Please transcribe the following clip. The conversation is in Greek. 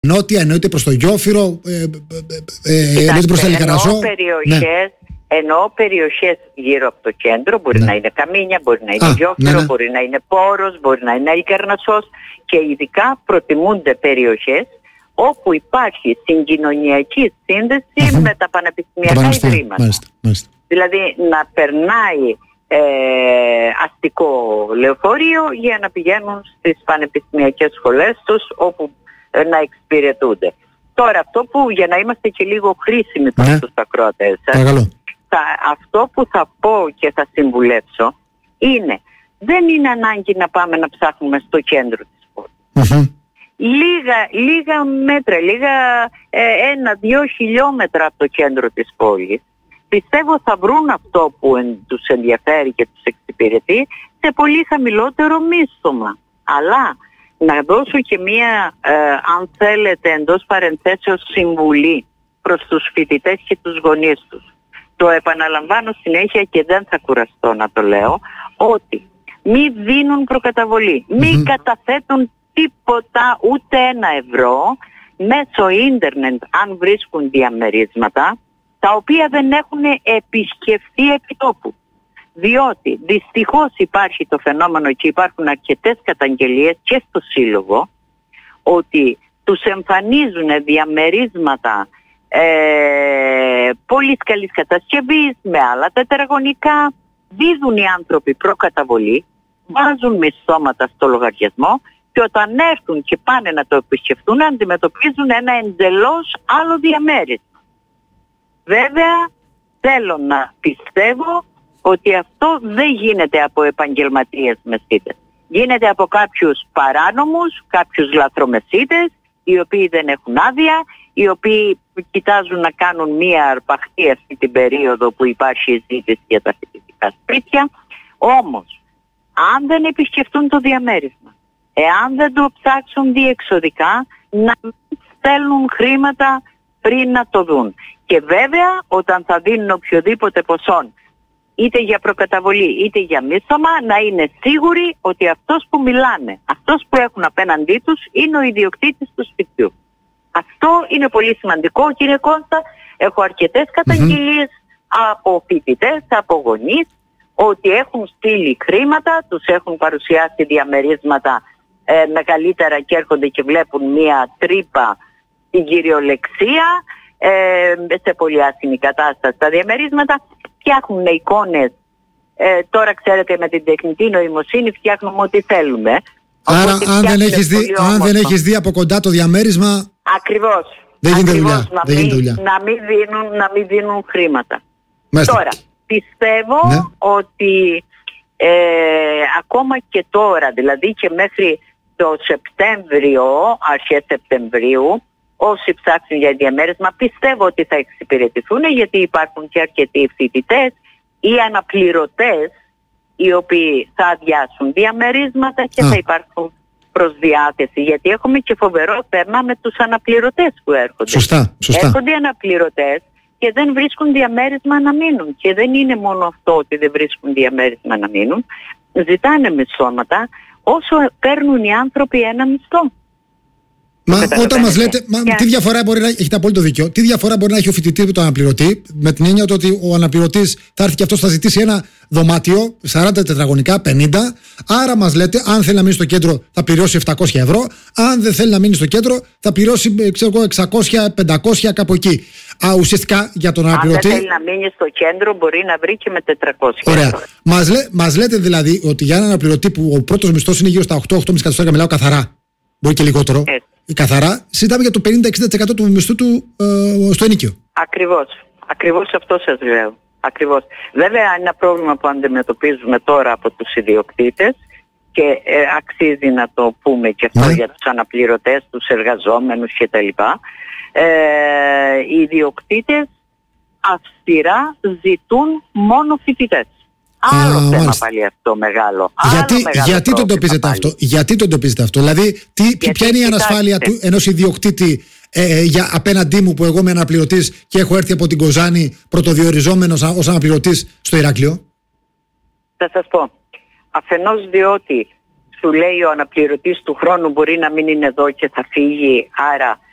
νότια, εννοείται προς το Γιόφυρο, εννοείται προς τα Λικαρασό. Εννοώ περιοχές γύρω από το κέντρο, μπορεί να είναι Καμίνια, μπορεί να είναι Γιόφυρο, μπορεί να είναι Πόρος, μπορεί να είναι Λικαρνασσός, και ειδικά προτιμούνται περιοχές όπου υπάρχει συγκοινωνιακή σύνδεση με τα πανεπιστημιακά ιδρύματα. Μάλιστα. Δηλαδή να περνάει αστικό λεωφορείο για να πηγαίνουν στις πανεπιστημιακές σχολές τους, όπου να εξυπηρετούνται. Τώρα αυτό που, για να είμαστε και λίγο χρήσιμοι προς τους ακροατές σας, αυτό που θα πω και θα συμβουλεύσω είναι, δεν είναι ανάγκη να πάμε να ψάχνουμε στο κέντρο της πόλης. Λίγα μέτρα, 1-2 χιλιόμετρα από το κέντρο της πόλης, πιστεύω θα βρουν αυτό που τους ενδιαφέρει και τους εξυπηρετεί σε πολύ χαμηλότερο μίσθωμα. Αλλά να δώσω και μία, αν θέλετε, εντός παρενθέσεως συμβουλή προς τους φοιτητές και τους γονείς τους. Το επαναλαμβάνω συνέχεια και δεν θα κουραστώ να το λέω, ότι μη δίνουν προκαταβολή, μη καταθέτουν τίποτα, ούτε €1, μέσω ίντερνετ αν βρίσκουν διαμερίσματα, τα οποία δεν έχουν επισκεφθεί επιτόπου. Διότι δυστυχώς υπάρχει το φαινόμενο και υπάρχουν αρκετές καταγγελίες και στο Σύλλογο, ότι τους εμφανίζουν διαμερίσματα πολύ καλής κατασκευής, με άλλα τετραγωνικά, δίδουν οι άνθρωποι προκαταβολή, βάζουν μισθώματα στο λογαριασμό και όταν έρθουν και πάνε να το επισκεφτούν, αντιμετωπίζουν ένα εντελώς άλλο διαμέρισμα. Βέβαια θέλω να πιστεύω ότι αυτό δεν γίνεται από επαγγελματίες μεσίτες. Γίνεται από κάποιους παράνομους, κάποιους λαθρομεσίτες, οι οποίοι δεν έχουν άδεια, οι οποίοι κοιτάζουν να κάνουν μία αρπαχτή αυτή την περίοδο που υπάρχει ζήτηση για τα φοιτητικά σπίτια. Όμως, αν δεν επισκεφτούν το διαμέρισμα, εάν δεν το ψάξουν διεξοδικά, να μην στέλνουν χρήματα πριν να το δουν. Και βέβαια, όταν θα δίνουν οποιοδήποτε ποσό, είτε για προκαταβολή είτε για μίσθωμα, να είναι σίγουροι ότι αυτός που μιλάνε, αυτός που έχουν απέναντί τους, είναι ο ιδιοκτήτης του σπιτιού. Αυτό είναι πολύ σημαντικό, κύριε Κώστα. Έχω αρκετές καταγγελίες από φοιτητές, από γονείς, ότι έχουν στείλει χρήματα, τους έχουν παρουσιάσει διαμερίσματα μεγαλύτερα και έρχονται και βλέπουν μία τρύπα στην κυριολεξία, σε πολύ άσχημη κατάσταση τα διαμερίσματα. Φτιάχνουν εικόνες, τώρα ξέρετε με την τεχνητή νοημοσύνη φτιάχνουμε ό,τι θέλουμε. Άρα αν δεν έχεις δει από κοντά το διαμέρισμα, ακριβώς, δεν γίνεται δουλειά. Να μην δίνουν χρήματα. Μάλιστα. Τώρα, πιστεύω ότι ακόμα και τώρα, δηλαδή και μέχρι το Σεπτέμβριο, αρχές Σεπτεμβρίου, όσοι ψάξουν για διαμέρισμα, πιστεύω ότι θα εξυπηρετηθούν, γιατί υπάρχουν και αρκετοί φοιτητές ή αναπληρωτές οι οποίοι θα αδειάσουν διαμερίσματα και θα υπάρχουν προς διάθεση. Γιατί έχουμε και φοβερό θέμα με τους αναπληρωτές που έρχονται. Σωστά. Έρχονται αναπληρωτές και δεν βρίσκουν διαμέρισμα να μείνουν. Και δεν είναι μόνο αυτό ότι δεν βρίσκουν διαμέρισμα να μείνουν. Ζητάνε μισθώματα όσο παίρνουν οι άνθρωποι ένα μισθό. Μα όταν μας λέτε, τι διαφορά μπορεί να έχει, έχετε απόλυτο δίκιο, τι διαφορά μπορεί να έχει ο φοιτητής με τον αναπληρωτή, με την έννοια ότι ο αναπληρωτής θα έρθει και αυτός θα ζητήσει ένα δωμάτιο, 40 τετραγωνικά, 50. Άρα μας λέτε, αν θέλει να μείνει στο κέντρο θα πληρώσει 700€, αν δεν θέλει να μείνει στο κέντρο θα πληρώσει 600-500, κάπου εκεί. Ουσιαστικά για τον αναπληρωτή. Αν δεν θέλει να μείνει στο κέντρο μπορεί να βρει και με 400. Ωραία. Μας λέτε δηλαδή ότι για έναν αναπληρωτή που ο πρώτος μισθός είναι γύρω στα 8-8,5 εκατοστάρικα, μιλάω καθαρά, μπορεί και λιγότερο. Καθαρά, συζητάμε για το 50-60% του μισθού του στο ενοίκιο. Ακριβώς αυτό σας λέω. Ακριβώς. Βέβαια είναι ένα πρόβλημα που αντιμετωπίζουμε τώρα από τους ιδιοκτήτες και αξίζει να το πούμε και αυτό για τους αναπληρωτές, τους εργαζόμενους κτλ. Οι ιδιοκτήτες αυστηρά ζητούν μόνο φοιτητές. Άλλο θέμα πάλι αυτό μεγάλο. Γιατί το εντοπίζετε αυτό, δηλαδή ποια είναι η ανασφάλεια ενός ιδιοκτήτη απέναντί μου που εγώ είμαι αναπληρωτής και έχω έρθει από την Κοζάνη πρωτοδιοριζόμενος ως αναπληρωτής στο Ηράκλειο? Θα σας πω. Αφενός διότι σου λέει ο αναπληρωτής του χρόνου μπορεί να μην είναι εδώ και θα φύγει, άρα